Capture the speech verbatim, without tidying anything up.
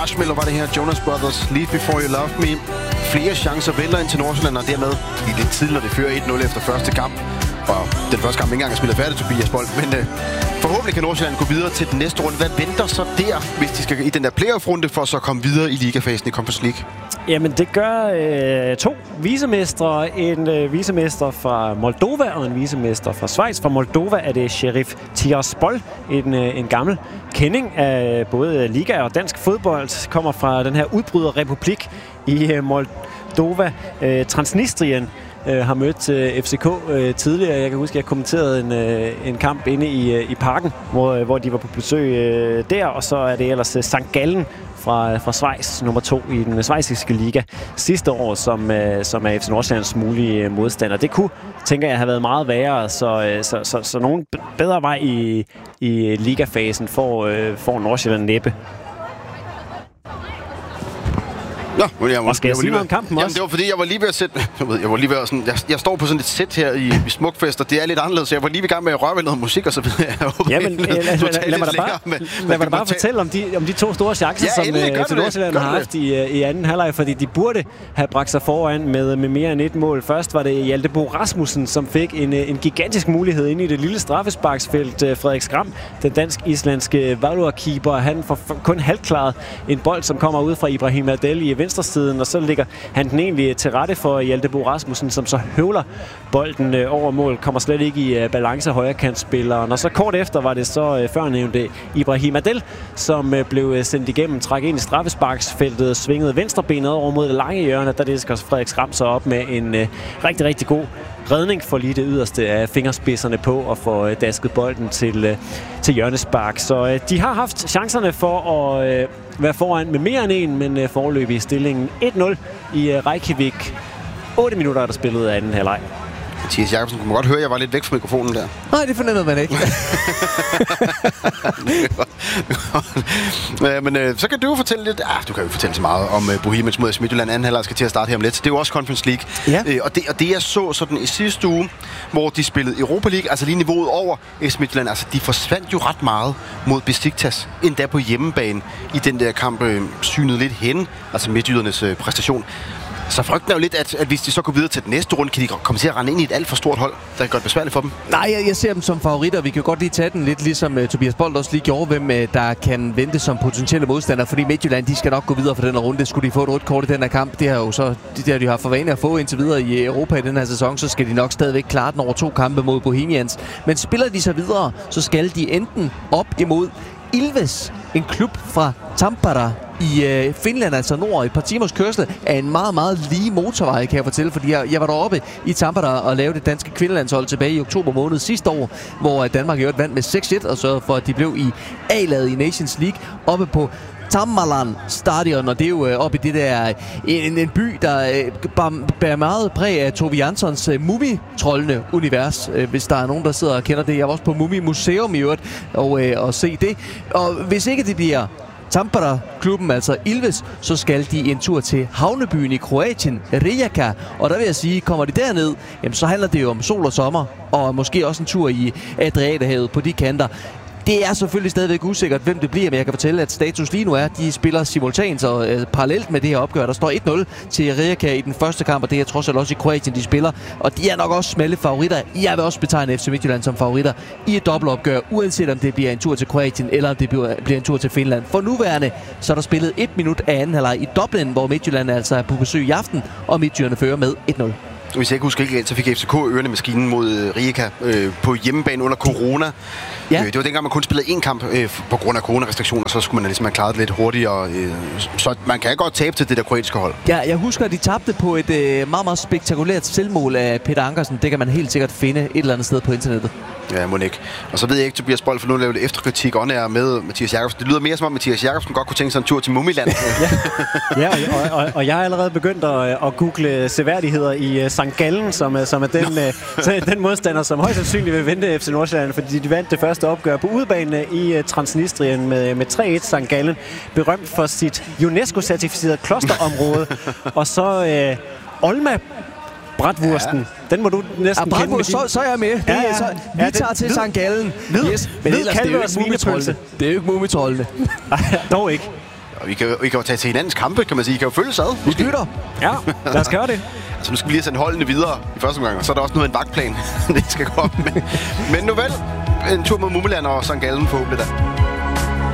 Marshmallow var det her. Jonas Brothers, Leave Before You Love Me. Flere chancer vælter ind til Nordsjælland, og dermed lige lidt tidligt, når det fører et nul efter første kamp. Og den første kamp ikke engang er spillet færdigt, Tobias Bold. Men øh, forhåbentlig kan Nordsjælland gå videre til den næste runde. Hvad venter så der, hvis de skal i den der playoff-runde, for så at komme videre i ligafasen i Conference League? Jamen, det gør øh, to visemestre. En øh, visemester fra Moldova og en visemester fra Schweiz. Fra Moldova er det Sheriff Tiraspol, en, øh, en gammel kending af både liga og dansk fodbold. Kommer fra den her udbryderrepublik i øh, Moldova. Øh, Transnistrien øh, har mødt øh, F C K øh, tidligere. Jeg kan huske, at jeg kommenterede en, øh, en kamp inde i, øh, i parken, hvor, øh, hvor de var på besøg øh, der. Og så er det ellers øh, Sankt Gallen fra, fra Schweiz, nummer to i den schweiziske liga sidste år, som, øh, som er F C Nordsjællands mulige øh, modstander. Det kunne, tænker jeg, have været meget værre, så, øh, så, så, så nogen bedre vej i, i ligafasen får, øh, får Nordsjælland næppe. Nå, jeg var, og skal jeg, jeg sige noget om kampen også? Jamen, det var fordi, jeg var lige ved at sætte... Jeg, ved, jeg var lige ved at sådan... Jeg, jeg står på sådan et sæt her i, i Smukfest, og det er lidt anderledes, så jeg var lige i gang med at røre ved noget musik, og så videre. Jamen, lad, lad, lad, lad mig da bare, med, lad mig da bare fortælle om de, om de to store chancer, ja, som F C Nordsjælland har haft i, i anden halvleg, fordi de burde have bragt sig foran med, med mere end et mål. Først var det Hjalte Bo Rasmussen, som fik en, en gigantisk mulighed inde i det lille straffesparksfelt. Frederik Skram, den dansk-islandske Valur-keeper, han får kun halvklaret en bold, som kommer ud fra Ibrahim Adel i venstre side, og så ligger han den egentlig til rette for Hjalte Bo Rasmussen, som så høvler bolden øh, over mål, kommer slet ikke i øh, balance højrekantspilleren. Og så kort efter var det så øh, førnævnte Ibrahim Adel, som øh, blev øh, sendt igennem, træk ind i straffesparksfeltet, svingede venstrebenet over mod det lange hjørne, der disker Frederik Skram så op med en øh, rigtig, rigtig god redning for lige det yderste af fingerspidserne på og få øh, dasket bolden til, øh, til hjørnespark. Så øh, de har haft chancerne for at øh, være foran med mere end en, men øh, foreløbig i stillingen et nul i øh, Reykjavik. otte minutter er der spillet af anden halvleg. Mathias Jacobsen, kunne man godt høre, at jeg var lidt væk fra mikrofonen der? Nej, det fornemmede man ikke. ja, men øh, så kan du jo fortælle lidt... Ah, du kan jo fortælle så meget om øh, Bohemians mod Midtjylland. Anden halvleg skal til at starte her om lidt. Det er jo også Conference League. Ja. Øh, og, det, og det, jeg så sådan i sidste uge, hvor de spillede Europa League, altså lige niveauet over F C Midtjylland, altså de forsvandt jo ret meget mod Besiktas, endda på hjemmebane i den der kamp, øh, synede lidt hen, altså midtjydernes øh, præstation. Så frygten er jo lidt, at, at hvis de så går videre til den næste runde, kan de komme til at rende ind i et alt for stort hold, der kan gøre det besværligt for dem. Nej, jeg, jeg ser dem som favoritter. Vi kan godt lige tage den lidt, ligesom uh, Tobias Bold også lige gjorde, hvem uh, der kan vente som potentielle modstandere, fordi Midtjylland, de skal nok gå videre for den her runde. Skulle de få et rødt kort i den her kamp, det har jo så, det har de har for vane at få indtil videre i Europa i den her sæson, så skal de nok stadigvæk klare den over to kampe mod Bohemians. Men spiller de så videre, så skal de enten op imod Ilves, en klub fra Tampere i øh, Finland, altså nord, et par timers kørsel af en meget, meget lige motorvej, kan jeg fortælle, fordi jeg, jeg var deroppe i Tampere og lavede det danske kvindelandshold tilbage i oktober måned sidste år, hvor Danmark i øvrigt vandt med seks et og sørgede for, at de blev i A-laget i Nations League oppe på Tammalan Stadion, og det er jo øh, oppe i det der en, en by, der øh, bærer meget præg af Tove Janssons øh, Mumitrollene univers, øh, hvis der er nogen, der sidder og kender det. Jeg var også på Mumi Museum i øvrigt og, øh, og se det. Og hvis ikke det bliver Tampere-klubben, altså Ilves, så skal de en tur til havnebyen i Kroatien, Rijeka. Og der vil jeg sige, kommer de derned, jamen, så handler det jo om sol og sommer, og måske også en tur i Adriaterhavet på de kanter. Det er selvfølgelig stadigvæk usikkert, hvem det bliver, men jeg kan fortælle, at status lige nu er, at de spiller simultant og øh, parallelt med det her opgør. Der står et nul til Rijeka i den første kamp, og det er trods alt også i Kroatien, de spiller. Og de er nok også smalle favoritter. Jeg vil også betegne F C Midtjylland som favoritter i et dobbeltopgør, uanset om det bliver en tur til Kroatien, eller om det bliver en tur til Finland. For nuværende, så er der spillet et minut af anden halvleg i Dublin, hvor Midtjylland altså er på besøg i aften, og Midtjylland fører med et nul. Hvis jeg ikke husker ikke, så fik F C K ørerne maskinen mod Rijeka øh, på hjemmebane under corona. Ja. Øh, det var dengang, man kun spillede én kamp øh, på grund af coronarestriktioner, så skulle man ligesom have klaret det lidt hurtigere. Øh, så man kan godt tabe til det der kroatiske hold. Ja, jeg husker, at de tabte på et øh, meget, meget spektakulært selvmål af Peter Ankersen. Det kan man helt sikkert finde et eller andet sted på internettet. Ja, må ikke. Og så ved jeg ikke, Tobias Bold, for nu laver lidt efterkritik on air med Mathias Jacobsen. Det lyder mere som om, Mathias Jacobsen godt kunne tænke sig en tur til Mumiland. ja, ja og, og, og jeg har allerede begyndt at, at google seværdigheder i uh, Sankt Gallen, som, som er den, uh, den modstander, som højst sandsynligt vil vente F C Nordsjælland, fordi de vandt det første opgør på udebane i uh, Transnistrien med, med tre et. Sankt Gallen, berømt for sit UNESCO-certificerede klosterområde. Og så uh, Olma Bratwursten. Ja. Den må du næsten ja, kende med så, så er jeg med. Det, ja, ja. Så, vi ja, tager den, til Sankt Gallen. Yes. Men ellers, det er jo ikke mumitrollene. Det er jo ikke mumitrollene. Dog ikke. Og vi kan, vi kan jo tage til hinandens kampe, kan man sige. I kan jo følges ad. Vi skytter. Ja, lad os gøre det. Altså, nu skal vi lige sende holdene videre i første omgang, og så er der også noget af en vagtplan, det skal komme. Men, men nu vel, en tur mod Mummeland og Sankt Gallen forhåbentlig da.